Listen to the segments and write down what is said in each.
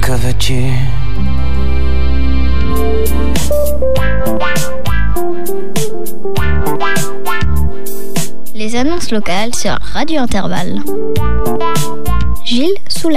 que veux-tu? Les annonces locales sur Radio Intervalle. Gilles Soulac.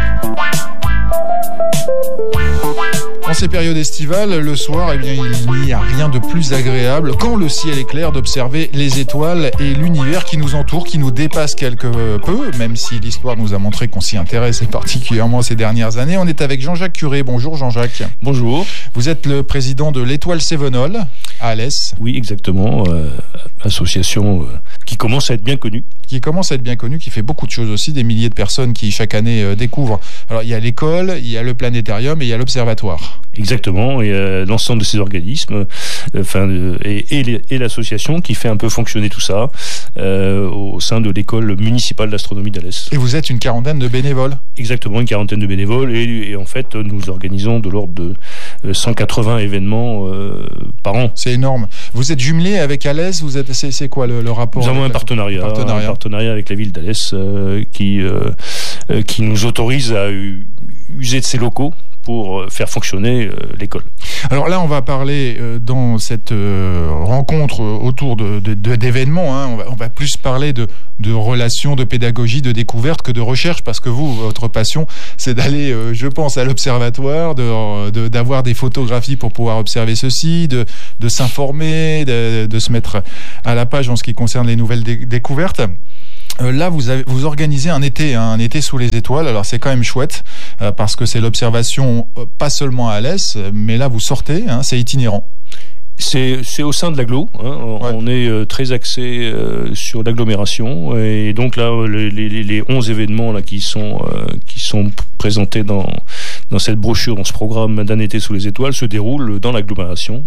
En ces périodes estivales, le soir, il n'y a rien de plus agréable, quand le ciel est clair, d'observer les étoiles et l'univers qui nous entoure, qui nous dépasse quelque peu, même si l'histoire nous a montré qu'on s'y intéresse, et particulièrement ces dernières années. On est avec Jean-Jacques Curé. Bonjour Jean-Jacques. Bonjour. Vous êtes le président de l'Étoile Cévenol à Alès. Oui, exactement. Association qui commence à être bien connue. Qui fait beaucoup de choses aussi, des milliers de personnes qui chaque année découvrent. Alors il y a l'école, il y a le planétarium et il y a l'observatoire. Exactement, et l'ensemble de ces organismes, et l'association qui fait un peu fonctionner tout ça au sein de l'école municipale d'astronomie d'Alès. Et vous êtes une quarantaine de bénévoles? Exactement, une quarantaine de bénévoles, et en fait nous organisons de l'ordre de 180 événements par an. C'est énorme. Vous êtes jumelé avec Alès, c'est quoi le rapport? Nous avons un partenariat avec la ville d'Alès qui nous autorise à user de ses locaux pour faire fonctionner l'école. Alors là, on va parler dans cette rencontre autour d'événements. Hein, on va plus parler de relations, de pédagogie, de découverte que de recherche, parce que vous, votre passion, c'est d'aller, je pense, à l'observatoire, d'avoir des photographies pour pouvoir observer ceci, de s'informer, de se mettre à la page en ce qui concerne les nouvelles découvertes. Là, vous organisez un été sous les étoiles. Alors c'est quand même chouette parce que c'est l'observation pas seulement à Alès, mais là vous sortez, c'est itinérant. C'est au sein de l'agglo, ouais. On est très axé sur l'agglomération, et donc là les 11 événements là qui sont présentés dans cette brochure, dans ce programme d'un été sous les étoiles, se déroulent dans l'agglomération.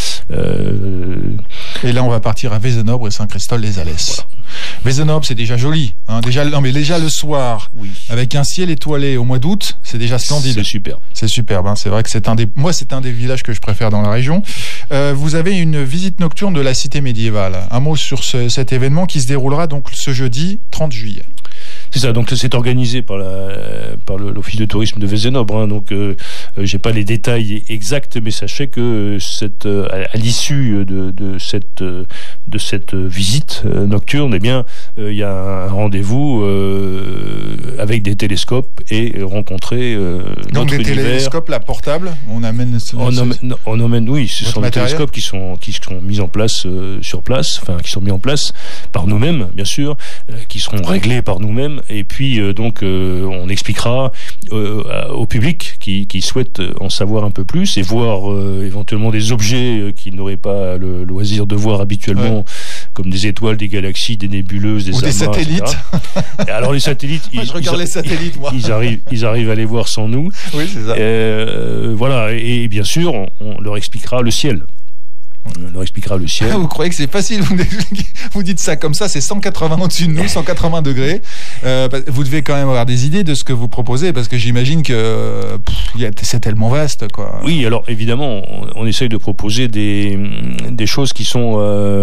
Et là on va partir à Vézenobre et Saint-Christol-les-Alès. Voilà. Vézenobre, c'est déjà joli. Déjà le soir, oui. Avec un ciel étoilé au mois d'août, c'est déjà splendide. C'est superbe. C'est superbe. C'est vrai que c'est un des villages que je préfère dans la région. Vous avez une visite nocturne de la cité médiévale. Un mot sur cet événement qui se déroulera donc ce jeudi 30 juillet. C'est ça, donc c'est organisé par l'Office de tourisme de Vézenobre, donc j'ai pas les détails exacts, mais sachez que à l'issue de cette visite nocturne, il y a un rendez-vous avec des télescopes et rencontrer donc des télescopes là portables, on amène oui, ce sont des télescopes qui sont mis en place sur place, qui sont mis en place par nous-mêmes, bien sûr, qui seront réglés par nous-mêmes. Et puis on expliquera au public qui souhaite en savoir un peu plus et voir éventuellement des objets qu'ils n'auraient pas le loisir de voir habituellement, comme des étoiles, des galaxies, des nébuleuses, des amas, satellites. Etc. Alors les satellites, je regarde les satellites, moi. Ils arrivent à les voir sans nous. Oui, c'est ça. Voilà, et bien sûr, on leur expliquera le ciel. On leur expliquera le ciel. Vous croyez que c'est facile? Vous dites ça comme ça, c'est 180 au-dessus de nous, 180 degrés. Vous devez quand même avoir des idées de ce que vous proposez, parce que j'imagine que c'est tellement vaste, quoi. Oui, alors évidemment, on essaye de proposer des choses qui sont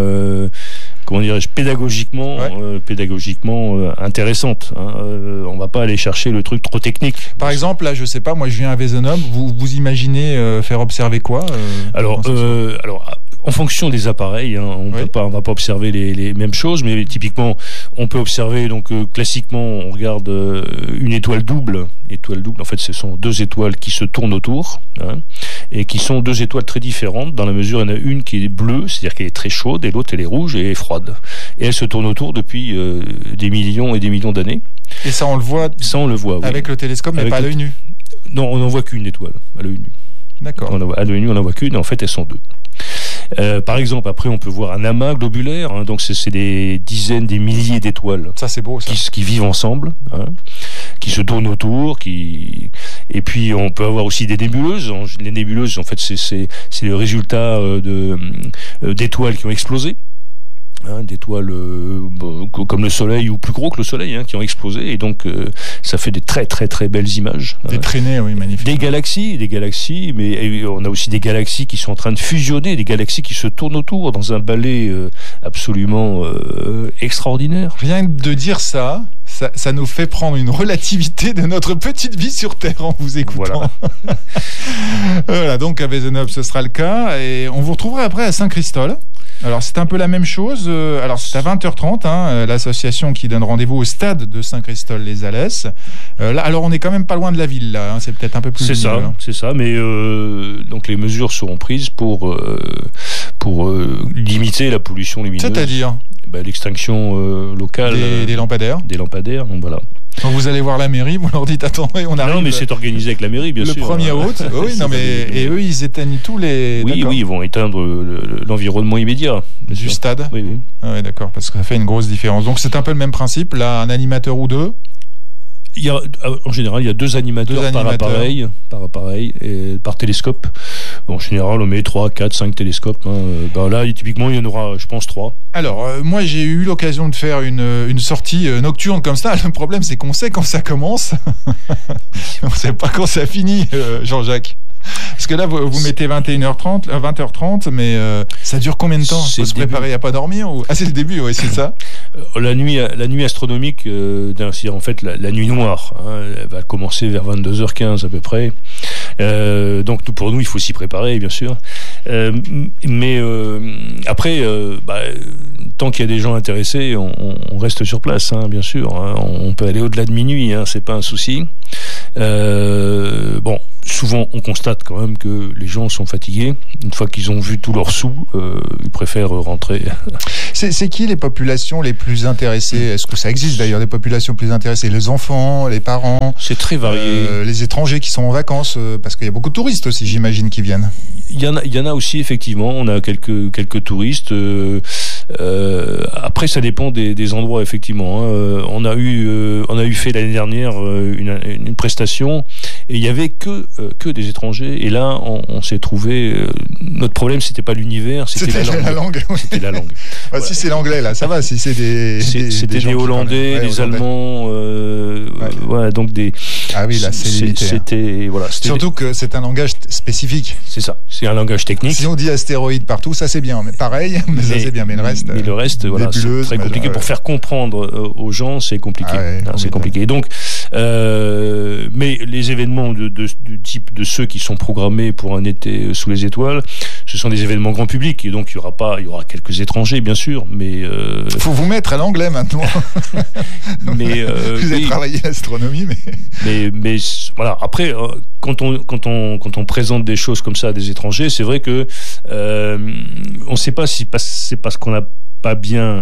pédagogiquement intéressantes. On va pas aller chercher le truc trop technique. Par exemple, là, je sais pas, moi je viens à Vézenobre, vous imaginez faire observer quoi Alors, en fonction des appareils, on va pas observer les mêmes choses, mais typiquement, on peut observer, classiquement, on regarde une étoile double. En fait, ce sont deux étoiles qui se tournent autour, et qui sont deux étoiles très différentes, dans la mesure où il y en a une qui est bleue, c'est-à-dire qu'elle est très chaude, et l'autre elle est rouge et froide. Et elle se tourne autour depuis des millions et des millions d'années. Et ça on le voit avec le télescope, mais pas à l'œil nu? Non, on n'en voit qu'une étoile à l'œil nu. D'accord. À l'œil nu, on n'en voit qu'une, et en fait elles sont deux. Par exemple, après on peut voir un amas globulaire, donc c'est des dizaines, des milliers d'étoiles. Ça c'est beau, ça. Qui vivent ensemble, qui se tournent autour, et puis on peut avoir aussi des nébuleuses. Les nébuleuses, en fait, c'est le résultat d'étoiles qui ont explosé. D'étoiles comme le Soleil ou plus gros que le Soleil, qui ont explosé, et donc ça fait des très très très belles images. Des traînées, oui, magnifiques. Des galaxies, mais on a aussi des galaxies qui sont en train de fusionner, des galaxies qui se tournent autour dans un ballet absolument extraordinaire. Rien de dire ça ça nous fait prendre une relativité de notre petite vie sur Terre en vous écoutant. Voilà, donc à Vézenobre, ce sera le cas. Et on vous retrouvera après à Saint-Christol. Alors, c'est un peu la même chose. Alors, c'est à 20h30, l'association qui donne rendez-vous au stade de Saint-Christol-les-Alès. Là, alors, on est quand même pas loin de la ville, là. C'est peut-être un peu plus... C'est ça. Mais donc, les mesures seront prises pour limiter la pollution lumineuse. C'est-à-dire l'extinction locale. Des lampadaires. Des lampadaires, donc voilà. Quand vous allez voir la mairie, vous leur dites attendez, on arrive. Non, mais c'est organisé avec la mairie, bien sûr. Le 1er août. Oui, non, mais et eux, ils éteignent tous les. Oui, ils vont éteindre l'environnement immédiat du stade. Oui. Ah ouais, d'accord, parce que ça fait une grosse différence. Donc c'est un peu le même principe. Là, un animateur ou deux. En général, il y a deux animateurs par appareil, et par télescope. En général, on met 3, 4, 5 télescopes. Là, typiquement, il y en aura, je pense, 3. Alors, moi, j'ai eu l'occasion de faire une sortie nocturne comme ça. Le problème, c'est qu'on sait quand ça commence. On ne sait pas quand ça finit, Jean-Jacques. Parce que là, vous mettez 20h30, mais ça dure combien de temps? Il faut se préparer à pas dormir ou... Ah, c'est le début, oui, c'est ça. La nuit astronomique, c'est en fait la nuit noire. Elle va commencer vers 22h15 à peu près. Donc pour nous, il faut s'y préparer, bien sûr. Mais après, tant qu'il y a des gens intéressés, on reste sur place, bien sûr. On peut aller au-delà de minuit, c'est pas un souci. Souvent, on constate quand même que les gens sont fatigués. Une fois qu'ils ont vu tous leurs sous, ils préfèrent rentrer. C'est qui les populations les plus intéressées? Est-ce que ça existe d'ailleurs des populations plus intéressées? Les enfants, les parents? C'est très varié. Les étrangers qui sont en vacances, parce qu'il y a beaucoup de touristes aussi, j'imagine, qui viennent. Il y en a aussi, effectivement. On a quelques touristes. Après, ça dépend des endroits, effectivement. On a eu fait l'année dernière une prestation et il y avait que des étrangers. Et là, on s'est trouvé. Notre problème, c'était pas l'univers, c'était la langue. C'était la langue. Voilà. Si c'est l'anglais, là, ça va. Si c'est c'était des Hollandais, des Allemands. Donc des. Ah oui, là, c'est limité. C'était surtout que c'est un langage spécifique. C'est ça. C'est un langage technique. Si on dit astéroïde partout, ça c'est bien. Mais pareil, ça c'est bien. Mais le reste. C'est très compliqué pour faire comprendre aux gens. C'est compliqué. C'est compliqué. Donc, mais les événements du type de ceux qui sont programmés pour un été sous les étoiles, ce sont des événements grand public. Et donc, il y aura quelques étrangers, bien sûr. Mais faut vous mettre à l'anglais maintenant. Mais vous avez travaillé l'astronomie, mais voilà. Après, quand on présente des choses comme ça à des étrangers, c'est vrai que on ne sait pas si c'est parce qu'on n'a pas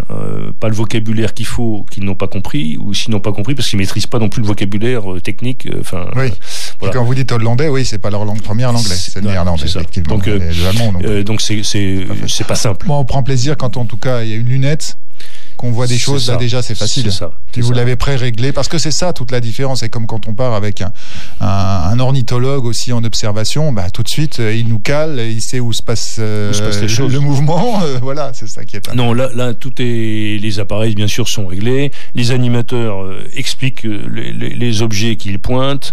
le vocabulaire qu'il faut, qu'ils n'ont pas compris, ou s'ils n'ont pas compris parce qu'ils maîtrisent pas non plus le vocabulaire technique. Oui. Et quand vous dites hollandais, oui, c'est pas leur langue première, l'anglais, c'est le néerlandais, effectivement. Donc, l'allemand. Donc c'est pas simple. Moi, on prend plaisir quand, en tout cas, il y a une lunette, qu'on voit des choses, là déjà c'est facile. Puis vous l'avez pré-réglé, parce que c'est ça toute la différence. C'est comme quand on part avec un ornithologue aussi en observation, tout de suite il nous cale, il sait où se passe le mouvement. Voilà, c'est ça qui est. Non, là les appareils bien sûr sont réglés. Les animateurs expliquent les objets qu'ils pointent.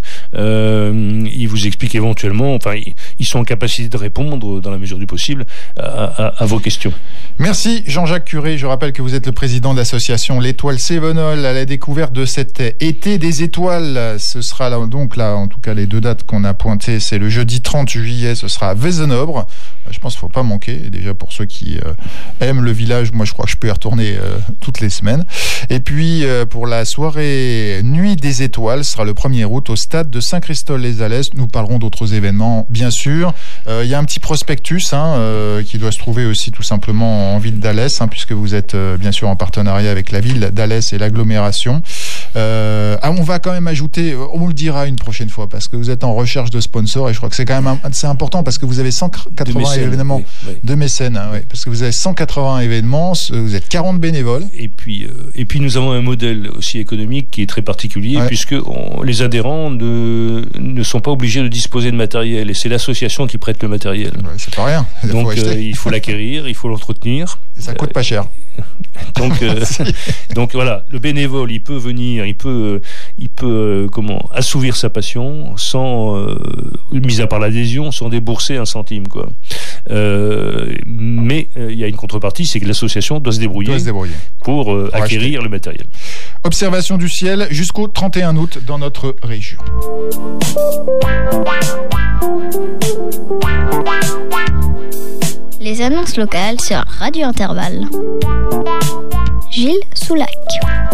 Ils vous expliquent éventuellement. Enfin, ils sont en capacité de répondre dans la mesure du possible à vos questions. Merci Jean-Jacques Curé. Je rappelle que vous êtes le président de l'association L'Étoile Cévenol à la découverte de cet été des étoiles. Ce sera là, donc là, en tout cas, les deux dates qu'on a pointées, c'est le jeudi 30 juillet, ce sera à Vézenobre. Je pense qu'il ne faut pas manquer. Déjà, pour ceux qui aiment le village, moi, je crois que je peux y retourner toutes les semaines. Et puis, pour la soirée Nuit des Étoiles, ce sera le 1er août au stade de Saint-Christol-les-Alès. Nous parlerons d'autres événements, bien sûr. Il y a un petit prospectus qui doit se trouver aussi tout simplement en ville d'Alès, puisque vous êtes bien sûr en partenariat avec la ville d'Alès et l'agglomération. On va quand même ajouter, on le dira une prochaine fois, parce que vous êtes en recherche de sponsors, et je crois que c'est quand même c'est important, parce que vous avez 180 événements de mécènes, parce que vous avez 180 événements, vous êtes 40 bénévoles. Et puis nous avons un modèle aussi économique qui est très particulier, puisque les adhérents ne sont pas obligés de disposer de matériel, et c'est l'association qui prête le matériel. C'est pas rien. Donc il faut l'acquérir, il faut l'entretenir. Et ça coûte pas cher. Donc voilà, le bénévole, il peut venir, il peut assouvir sa passion sans, mis à part l'adhésion, sans débourser un centime, quoi. Mais il y a une contrepartie, c'est que l'association doit se débrouiller pour acquérir le matériel. Observation du ciel jusqu'au 31 août dans notre région. Les annonces locales sur Radio Intervalle. Gilles Soulac.